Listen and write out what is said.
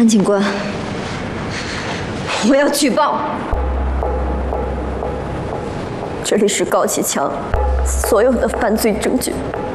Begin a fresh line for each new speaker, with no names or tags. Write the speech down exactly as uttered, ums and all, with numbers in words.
潘警官，我要举报，这里是高启强所有的犯罪证据。